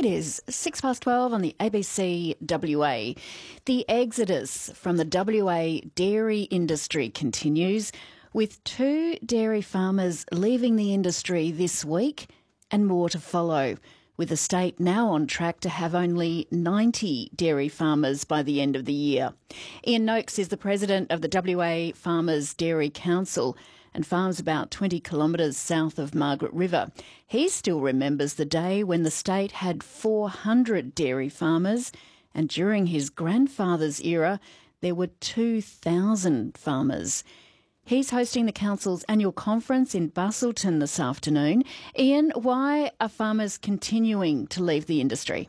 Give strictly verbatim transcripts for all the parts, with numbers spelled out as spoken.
It is six past twelve on the A B C W A. The exodus from the W A dairy industry continues, with two dairy farmers leaving the industry this week and more to follow, with the state now on track to have only ninety dairy farmers by the end of the year. Ian Noakes is the president of the W A Farmers Dairy Council and farms about twenty kilometres south of Margaret River. He still remembers the day when the state had four hundred dairy farmers, and during his grandfather's era, there were two thousand farmers. He's hosting the council's annual conference in Busselton this afternoon. Ian, why are farmers continuing to leave the industry?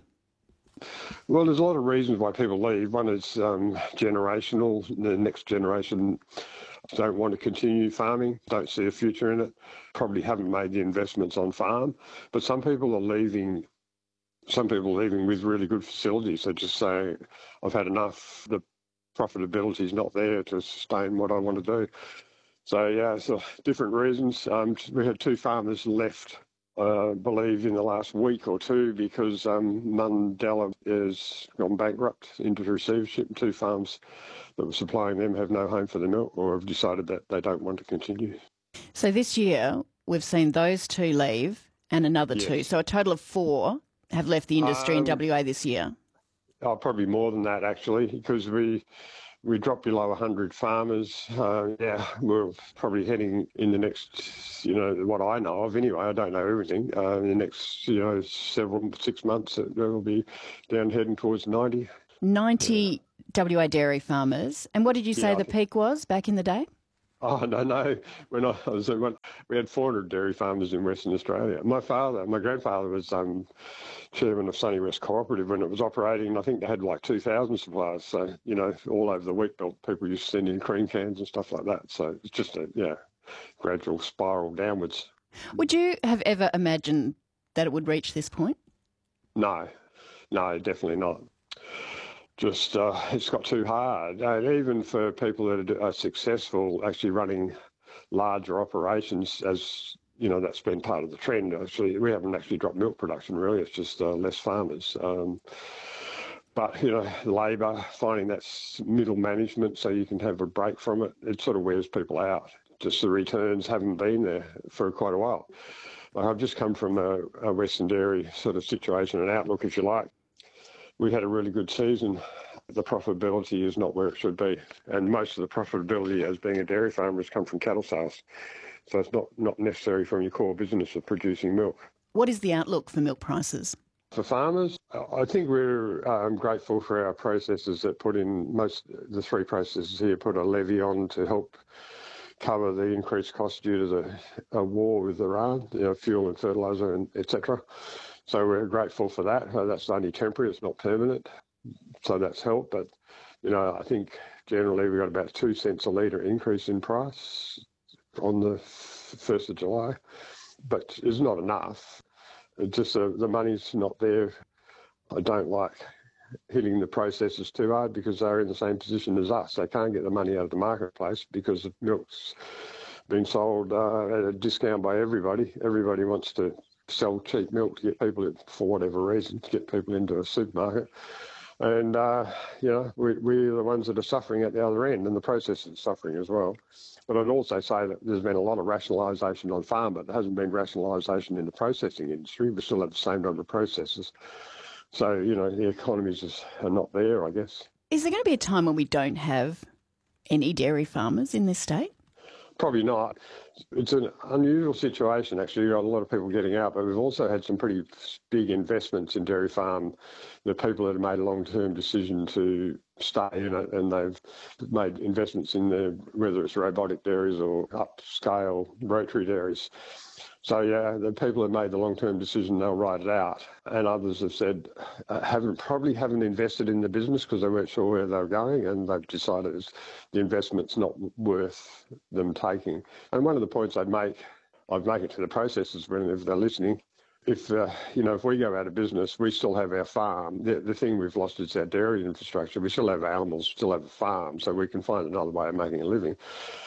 Well, there's a lot of reasons why people leave. One is um, generational. The next generation don't want to continue farming, don't see a future in it, probably haven't made the investments on farm. But some people are leaving, some people are leaving with really good facilities. They just say, I've had enough. The profitability is not there to sustain what I want to do. So, yeah, so different reasons. Um, we had two farmers left, uh, I believe, in the last week or two because um, Mundella has gone bankrupt into receivership. Two farms that were supplying them have no home for the milk or have decided that they don't want to continue. So this year we've seen those two leave and another Yes. two. So a total of four have left the industry Um, in W A this year. Oh, probably more than that, actually, because we we dropped below one hundred farmers. Uh, yeah, we're probably heading in the next, you know, what I know of anyway, I don't know everything, uh, in the next, you know, several, six months, it will be down heading towards ninety. ninety W A dairy farmers. And what did you say Yeah, I the think- peak was back in the day? Oh, no, no. When I was, when we had four hundred dairy farmers in Western Australia. My father, my grandfather was um, chairman of Sunny West Cooperative when it was operating. I think they had like two thousand suppliers. So, you know, all over the wheat belt, people used to send in cream cans and stuff like that. So it's just a, yeah, gradual spiral downwards. Would you have ever imagined that it would reach this point? No, no, definitely not. Just, uh, it's got too hard. And even for people that are successful actually running larger operations, as, you know, that's been part of the trend. Actually, we haven't actually dropped milk production, really. It's just uh, less farmers. Um, but, you know, labour, finding that middle management so you can have a break from it, it sort of wears people out. Just the returns haven't been there for quite a while. I've just come from a, a Western Dairy sort of situation and outlook, if you like. We had a really good season. The profitability is not where it should be. And most of the profitability as being a dairy farmer has come from cattle sales. So it's not, not necessary from your core business of producing milk. What is the outlook for milk prices? For farmers, I think we're um, grateful for our processors that put in, most the three processors here put a levy on to help cover the increased costs due to the uh, war with Iran, you know, fuel and fertiliser and et cetera. So we're grateful for that. Uh, that's only temporary, it's not permanent. So that's helped. But, you know, I think generally we got about two cents a litre increase in price on the first of July. But it's not enough. It's just uh, the money's not there. I don't like hitting the processors too hard because they're in the same position as us. They can't get the money out of the marketplace because the milk's being sold uh, at a discount by everybody. Everybody wants to sell cheap milk to get people, for whatever reason, to get people into a supermarket. And, uh, you know, we, we're the ones that are suffering at the other end, and the processors are suffering as well. But I'd also say that there's been a lot of rationalisation on farm, but there hasn't been rationalisation in the processing industry. We still have the same number of processors. So, you know, the economies is, are not there, I guess. Is there going to be a time when we don't have any dairy farmers in this state? Probably not. It's an unusual situation, actually. You've got a lot of people getting out, but we've also had some pretty big investments in dairy farm. The people that have made a long-term decision to stay in it, and they've made investments in the, whether it's robotic dairies or upscale rotary dairies. So, yeah, the people that made the long-term decision, they'll ride it out. And others have said, uh, haven't probably haven't invested in the business because they weren't sure where they were going, and they've decided it's, the investment's not worth them taking. And one of the points I'd make, I'd make it to the processors when if they're listening, if, uh, you know, if we go out of business, we still have our farm. The, the thing we've lost is our dairy infrastructure. We still have animals, still have a farm, so we can find another way of making a living.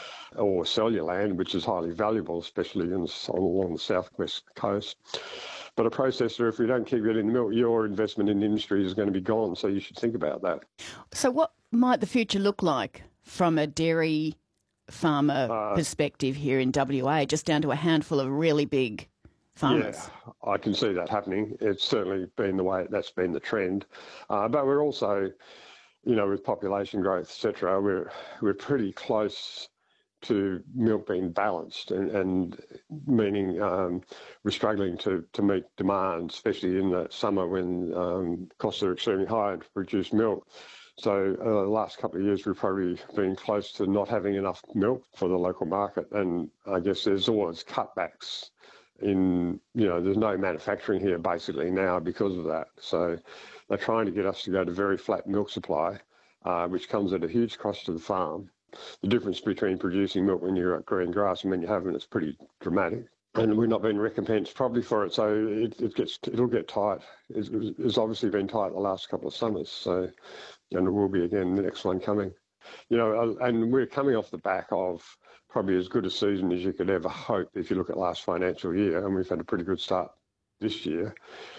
Or sell your land, which is highly valuable, especially in, along the southwest coast. But a processor, if we don't keep getting the milk, your investment in the industry is going to be gone. So you should think about that. So what might the future look like from a dairy farmer uh, perspective here in W A, just down to a handful of really big farmers? Yeah, I can see that happening. It's certainly been the way, that's been the trend. Uh, but we're also, you know, with population growth, et cetera, we're, we're pretty close to milk being balanced, and, and meaning um, we're struggling to, to meet demand, especially in the summer when um, costs are extremely high to produce milk. So uh, the last couple of years we've probably been close to not having enough milk for the local market, and I guess there's always cutbacks in, you know, there's no manufacturing here basically now because of that. So they're trying to get us to go to very flat milk supply, uh, which comes at a huge cost to the farm. The difference between producing milk when you're at green grass and when you haven't is pretty dramatic. And we've not been recompensed probably for it, so it, it gets, it'll get tight. It's, it's obviously been tight the last couple of summers, so, and it will be again the next one coming. You know, and we're coming off the back of probably as good a season as you could ever hope if you look at last financial year, and we've had a pretty good start this year.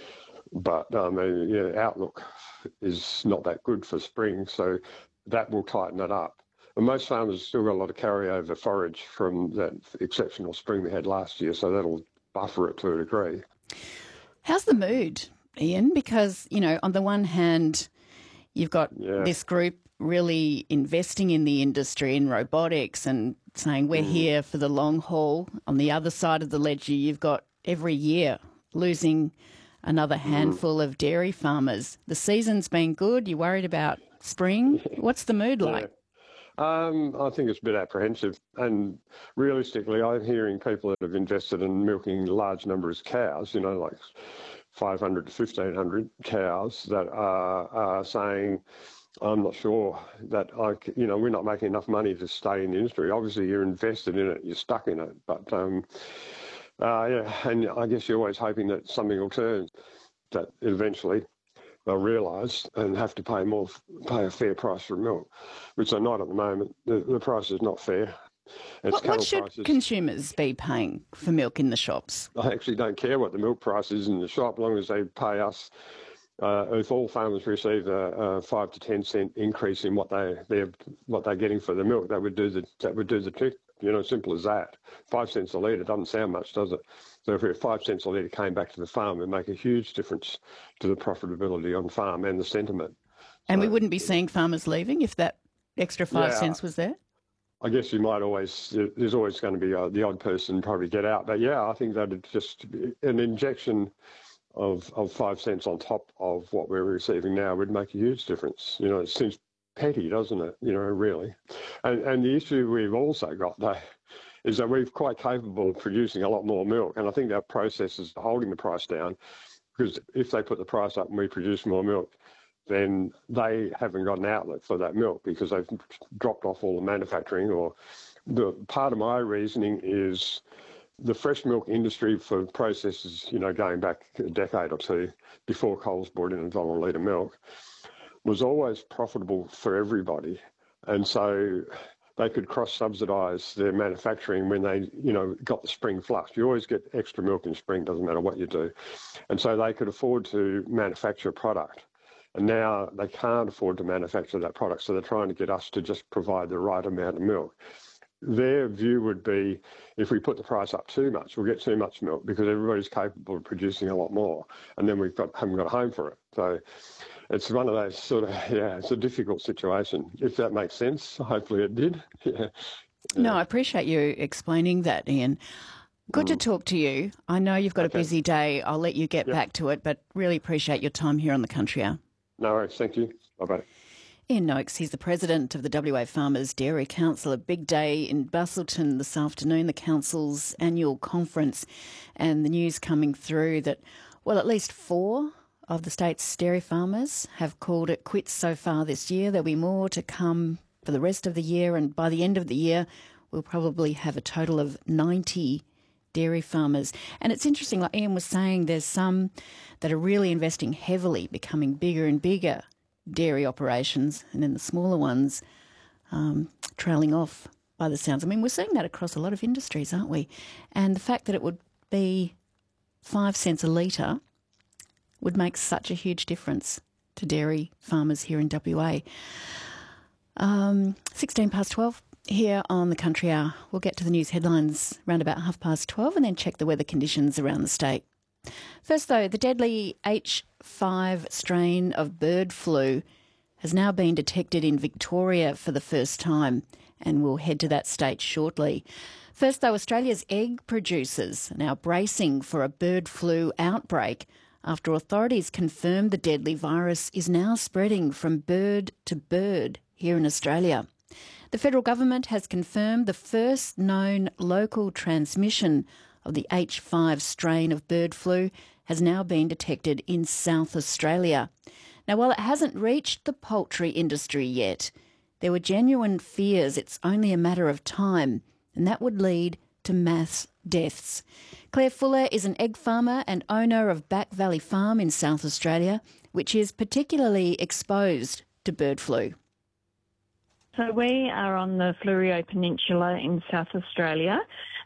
But um, the yeah, outlook is not that good for spring, so that will tighten it up. And most farmers have still got a lot of carryover forage from that exceptional spring we had last year, so that'll buffer it to a degree. How's the mood, Ian? Because, you know, on the one hand, you've got yeah. this group really investing in the industry, in robotics, and saying we're mm. here for the long haul. On the other side of the ledger, you've got every year losing another handful mm. of dairy farmers. The season's been good. You worried about spring? What's the mood yeah. like? Um, I think it's a bit apprehensive, and realistically, I'm hearing people that have invested in milking large numbers of cows, you know, like five hundred to fifteen hundred cows, that are, are saying, I'm not sure that I, you know, we're not making enough money to stay in the industry. Obviously, you're invested in it, you're stuck in it, but um, uh, yeah, and I guess you're always hoping that something will turn, that eventually they'll realise and have to pay more, pay a fair price for milk, which they're not at the moment. The, the price is not fair. It's what, what should prices. consumers be paying for milk in the shops? I actually don't care what the milk price is in the shop, as long as they pay us. Uh, if all farmers receive a, a five to ten cent increase in what they they're what they're getting for the milk, that would do the that would do the trick. You know, simple as that. Five cents a litre doesn't sound much, does it? So if five cents a litre came back to the farm, it'd make a huge difference to the profitability on farm and the sentiment. And so, we wouldn't be seeing farmers leaving if that extra five yeah, cents was there? I guess you might always, there's always going to be a, the odd person probably get out. But yeah, I think that'd just be an injection of, of five cents on top of what we're receiving now would make a huge difference. You know, it seems petty, doesn't it? You know, really. And, and the issue we've also got, though, is that we're quite capable of producing a lot more milk. And I think our processors are holding the price down, because if they put the price up and we produce more milk, then they haven't got an outlet for that milk because they've dropped off all the manufacturing. Or the part of my reasoning is the fresh milk industry for processors, you know, going back a decade or two before Coles brought in a dollar a litre milk, was always profitable for everybody. And so they could cross-subsidise their manufacturing when they, you know, got the spring flush. You always get extra milk in spring, doesn't matter what you do. And so they could afford to manufacture a product. And now they can't afford to manufacture that product, so they're trying to get us to just provide the right amount of milk. Their view would be, if we put the price up too much, we'll get too much milk because everybody's capable of producing a lot more, and then we've got haven't got a home for it. So it's one of those sort of, yeah, it's a difficult situation, if that makes sense. Hopefully it did. Yeah. No, I appreciate you explaining that, Ian. Good mm. to talk to you. I know you've got okay. a busy day. I'll let you get yep. back to it, but really appreciate your time here on the Country Hour. No worries. Thank you. Bye-bye. Ian Noakes, he's the president of the W A Farmers Dairy Council. A big day in Busselton this afternoon, the council's annual conference, and the news coming through that, well, at least four of the state's dairy farmers have called it quits so far this year. There'll be more to come for the rest of the year, and by the end of the year, we'll probably have a total of ninety dairy farmers. And it's interesting, like Ian was saying, there's some that are really investing heavily, becoming bigger and bigger dairy operations, and then the smaller ones um, trailing off by the sounds. I mean, we're seeing that across a lot of industries, aren't we? And the fact that it would be five cents a litre would make such a huge difference to dairy farmers here in W A. Um, sixteen past twelve here on the Country Hour. We'll get to the news headlines around about half past twelve and then check the weather conditions around the state. First, though, the deadly H five strain of bird flu has now been detected in Victoria for the first time, and we'll head to that state shortly. First, though, Australia's egg producers are now bracing for a bird flu outbreak after authorities confirmed the deadly virus is now spreading from bird to bird here in Australia. The federal government has confirmed the first known local transmission of the H five strain of bird flu has now been detected in South Australia. Now, while it hasn't reached the poultry industry yet, there were genuine fears it's only a matter of time, and that would lead to mass deaths. Claire Fuller is an egg farmer and owner of Back Valley Farm in South Australia, which is particularly exposed to bird flu. So we are on the Fleurieu Peninsula in South Australia.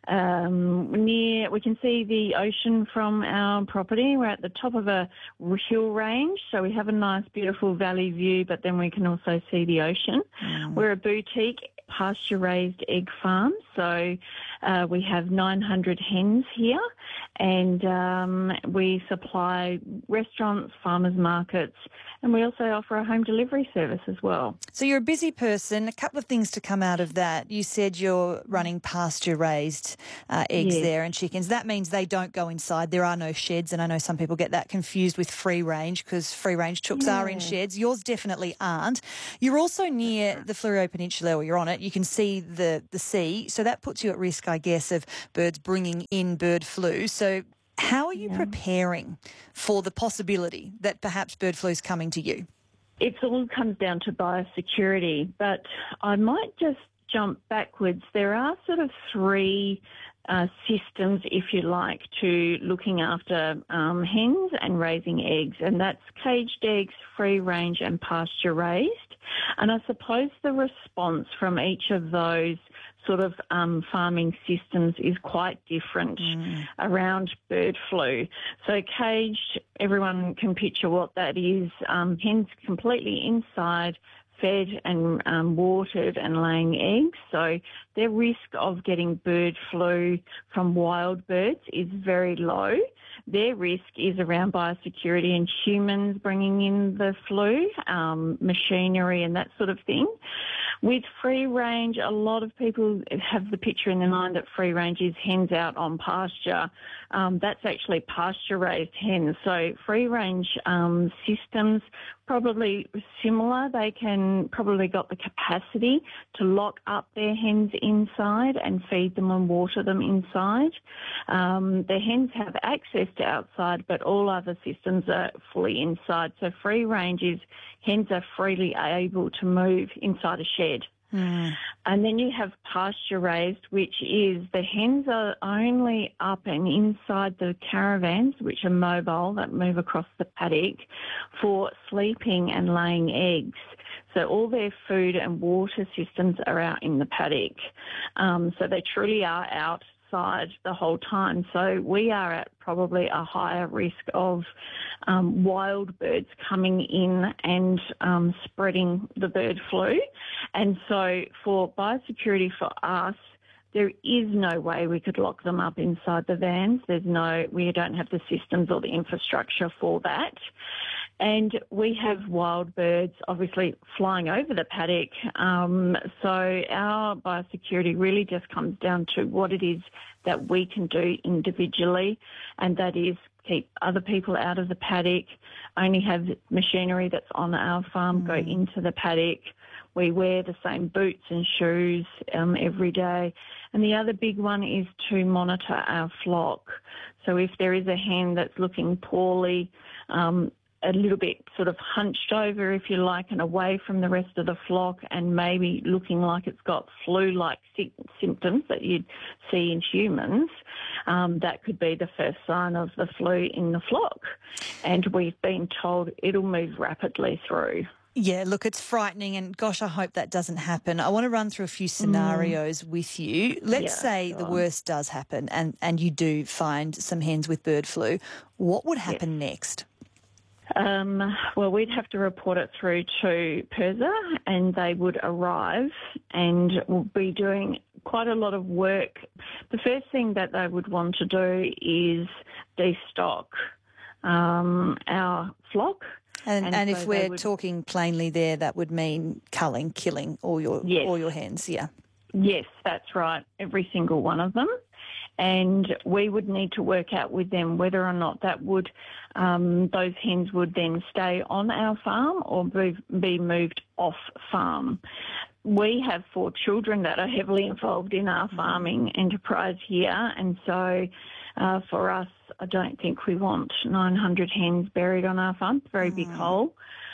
Um, near, we can see the ocean from our property. We're at the top of a hill range, so we have a nice, beautiful valley view, but then we can also see the ocean. Mm. We're a boutique pasture-raised egg farm, so uh, we have nine hundred hens here, and um, we supply restaurants, farmers markets, and we also offer a home delivery service as well. So you're a busy person. A couple of things to come out of that. You said you're running pasture-raised uh, eggs yes. there and chickens. That means they don't go inside. There are no sheds, and I know some people get that confused with free-range because free-range chooks yeah. are in sheds. Yours definitely aren't. You're also near the Fleurieu Peninsula, or you're on it. You can see the, the sea, so that puts you at risk, I guess, of birds bringing in bird flu. So how are you yeah. preparing for the possibility that perhaps bird flu is coming to you? It all comes down to biosecurity, but I might just jump backwards. There are sort of three uh, systems, if you like, to looking after um, hens and raising eggs, and that's caged eggs, free range and pasture raised. And I suppose the response from each of those sort of um, farming systems is quite different mm. around bird flu. So caged, everyone can picture what that is. Um, hens completely inside, fed and um, watered and laying eggs. So their risk of getting bird flu from wild birds is very low. Their risk is around biosecurity and humans bringing in the flu, um, machinery and that sort of thing. With free range, a lot of people have the picture in their mind that free range is hens out on pasture. Um, that's actually pasture-raised hens. So free range um, systems, probably similar. They can probably got the capacity to lock up their hens inside and feed them and water them inside. Um, the hens have access to outside, but all other systems are fully inside. So free range is hens are freely able to move inside a shed. Mm. And then you have pasture raised, which is the hens are only up and inside the caravans, which are mobile, that move across the paddock, for sleeping and laying eggs. So all their food and water systems are out in the paddock. Um, so they truly are outside the whole time. So we are at probably a higher risk of um, wild birds coming in and um, spreading the bird flu. And so for biosecurity for us, there is no way we could lock them up inside the vans. There's no, we don't have the systems or the infrastructure for that. And we have wild birds obviously flying over the paddock. Um, so our biosecurity really just comes down to what it is that we can do individually, and that is keep other people out of the paddock, only have machinery that's on our farm mm. go into the paddock. We wear the same boots and shoes um, every day. And the other big one is to monitor our flock. So if there is a hen that's looking poorly, um, a little bit sort of hunched over, if you like, and away from the rest of the flock, and maybe looking like it's got flu-like sy- symptoms that you'd see in humans, um, that could be the first sign of the flu in the flock. And we've been told it'll move rapidly through. Yeah, look, it's frightening, and gosh, I hope that doesn't happen. I want to run through a few scenarios mm. with you. Let's yeah, say sure. the worst does happen and, and you do find some hens with bird flu. What would happen yes. next? Um, well, we'd have to report it through to PIRSA, and they would arrive and will be doing quite a lot of work. The first thing that they would want to do is destock um, our flock. And, and, and so if we're would... talking plainly there, that would mean culling, killing all your yes. all your hens, yeah. Yes, that's right, every single one of them. And we would need to work out with them whether or not that would, um, those hens would then stay on our farm or be, be moved off farm. We have four children that are heavily involved in our farming enterprise here, and so uh, for us, I don't think we want nine hundred hens buried on our farm. It's a very mm. big hole.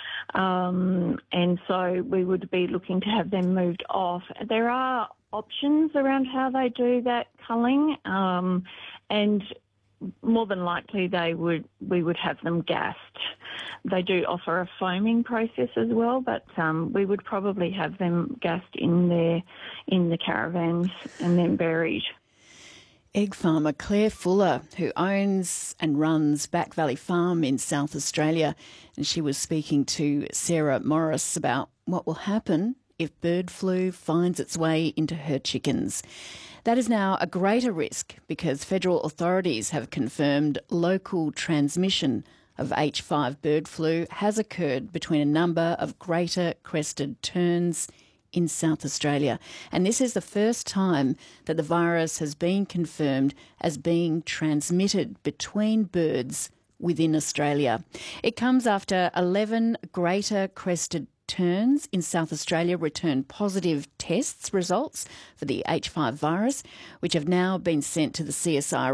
Um, and so we would be looking to have them moved off. There are options around how they do that culling, um, and more than likely they would we would have them gassed. They do offer a foaming process as well, but um, we would probably have them gassed in their in the caravans and then buried. Egg farmer Claire Fuller, who owns and runs Back Valley Farm in South Australia, and she was speaking to Sarah Morris about what will happen if bird flu finds its way into her chickens. That is now a greater risk because federal authorities have confirmed local transmission of H five bird flu has occurred between a number of greater crested terns in South Australia. And this is the first time that the virus has been confirmed as being transmitted between birds within Australia. It comes after eleven greater crested terns in South Australia returned positive tests results for the H five virus, which have now been sent to the C S I R